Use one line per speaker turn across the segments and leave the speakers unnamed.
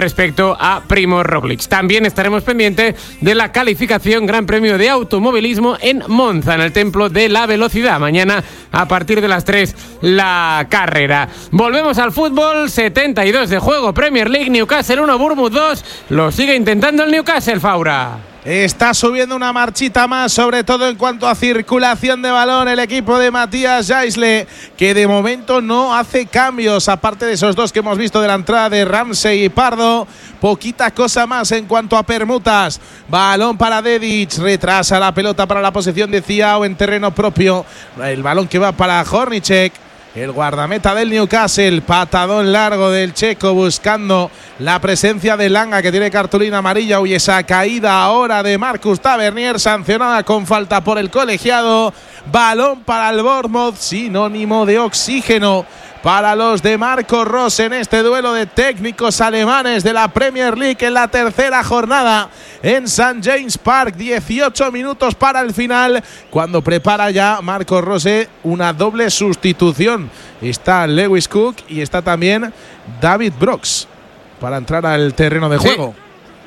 respecto a Primož Roglič. También estaremos pendientes de la calificación Gran Premio de Automovilismo en Monza, en el Templo de la Velocidad. Mañana a partir de las 3 la carrera. Volvemos al fútbol, 72 de juego, Premier League, Newcastle 1, Bournemouth 2. Lo sigue intentando el Newcastle, Faura.
Está subiendo una marchita más, sobre todo en cuanto a circulación de balón, el equipo de Matías Jaisle, que de momento no hace cambios, aparte de esos dos que hemos visto de la entrada de Ramsey y Pardo. Poquita cosa más en cuanto a permutas. Balón para Dedic, retrasa la pelota para la posesión de Thiago en terreno propio. El balón que va para Hornicek, el guardameta del Newcastle. Patadón largo del checo buscando la presencia de Langa, que tiene cartulina amarilla. Uy, esa caída ahora de Marcus Tavernier, sancionada con falta por el colegiado. Balón para el Bournemouth, sinónimo de oxígeno para los de Marco Rose en este duelo de técnicos alemanes de la Premier League en la tercera jornada en St. James Park. 18 minutos para el final, cuando prepara ya Marco Rose una doble sustitución. Está Lewis Cook y está también David Brooks para entrar al terreno de juego.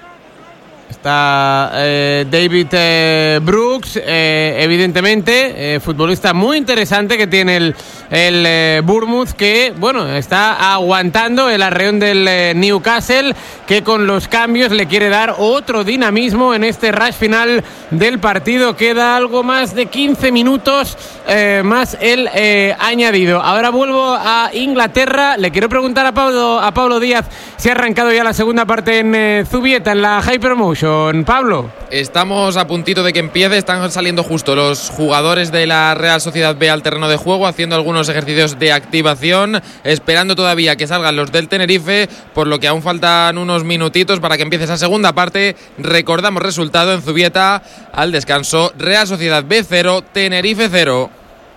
Está David Brooks, evidentemente, futbolista muy interesante que tiene el Bournemouth, que bueno, está aguantando el arreón del Newcastle, que con los cambios le quiere dar otro dinamismo en este rush final del partido. Queda algo más de 15 minutos más el añadido. Ahora vuelvo a Inglaterra. Le quiero preguntar a Pablo Díaz si ha arrancado ya la segunda parte en Zubieta, en la Hypermotion. Pablo.
Estamos a puntito de que empiece. Están saliendo justo los jugadores de la Real Sociedad B al terreno de juego, haciendo algunos ejercicios de activación, esperando todavía que salgan los del Tenerife, por lo que aún faltan unos minutitos para que empiece esa segunda parte. Recordamos resultado en Zubieta al descanso: Real Sociedad B 0, Tenerife 0.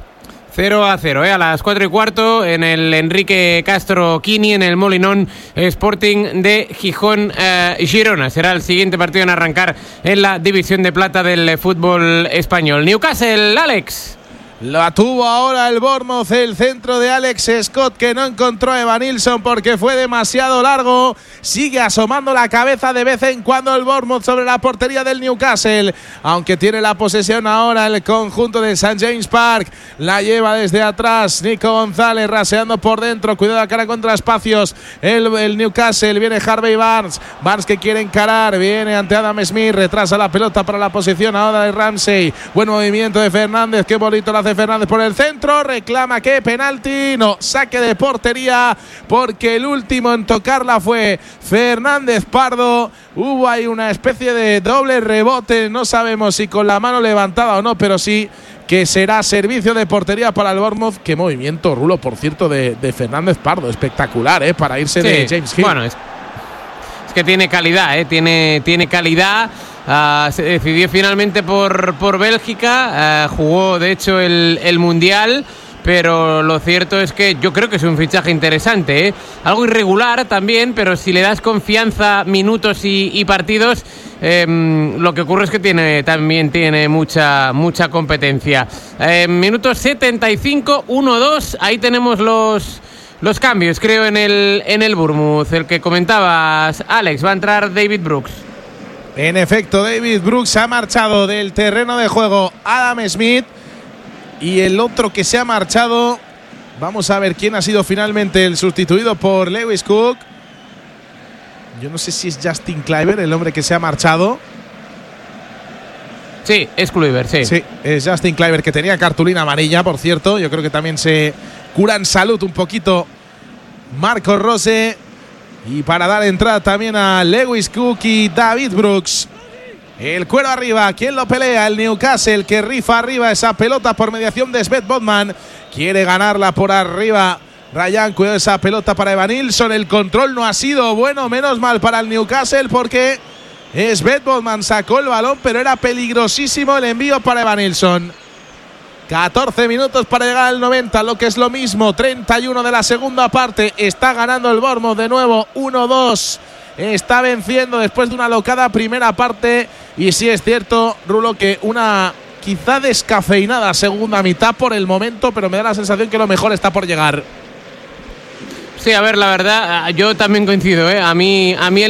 0-0, a las 4:15 en el Enrique Castro Quini, en el Molinón. Sporting de Gijón Girona será el siguiente partido en arrancar en la división de plata del fútbol español. Newcastle, Alex.
La tuvo ahora el Bournemouth, el centro de Alex Scott, que no encontró a Evanilson porque fue demasiado largo. Sigue asomando la cabeza de vez en cuando el Bournemouth sobre la portería del Newcastle, aunque tiene la posesión ahora el conjunto de St. James Park. La lleva desde atrás Nico González, raseando por dentro, cuidado a cara contra espacios el Newcastle. Viene Harvey Barnes que quiere encarar, viene ante Adam Smith, retrasa la pelota para la posición ahora de Ramsey. Buen movimiento de Fernández, qué bonito lo hace Fernández por el centro, reclama que penalti, no, saque de portería, porque el último en tocarla fue Fernández Pardo. Hubo ahí una especie de doble rebote, no sabemos si con la mano levantada o no, pero sí que será servicio de portería para el Bournemouth. Qué movimiento, Rulo, por cierto, de Fernández Pardo, espectacular, para irse de James Hill.
Bueno, es que tiene calidad, tiene calidad. Se decidió finalmente por Bélgica, jugó de hecho el Mundial, pero lo cierto es que yo creo que es un fichaje interesante, algo irregular también, pero si le das confianza, minutos y partidos, lo que ocurre es que también tiene mucha competencia. Minutos 75, 1-2, ahí tenemos los cambios, creo, en el Bournemouth. El que comentabas, Alex, va a entrar David Brooks.
En efecto, David Brooks ha marchado del terreno de juego, Adam Smith, y el otro que se ha marchado, vamos a ver quién ha sido finalmente el sustituido por Lewis Cook. Yo no sé si es Justin Kluivert el hombre que se ha marchado.
Sí, es Kluivert, sí.
Sí, es Justin Kluivert, que tenía cartulina amarilla, por cierto. Yo creo que también se cura en salud un poquito Marco Rose. Y para dar entrada también a Lewis Cook y David Brooks. El cuero arriba, ¿quién lo pelea? El Newcastle, que rifa arriba esa pelota por mediación de Sven Botman. Quiere ganarla por arriba Ryan, cuidado esa pelota para Evanilson. El control no ha sido bueno, menos mal para el Newcastle, porque Sven Botman sacó el balón, pero era peligrosísimo el envío para Evanilson. 14 minutos para llegar al 90, lo que es lo mismo, 31 de la segunda parte. Está ganando el Bournemouth de nuevo, 1-2. Está venciendo después de una locada primera parte. Y sí es cierto, Rulo, que una quizá descafeinada segunda mitad por el momento, pero me da la sensación que lo mejor está por llegar.
Sí, a ver, la verdad, yo también coincido, A mí el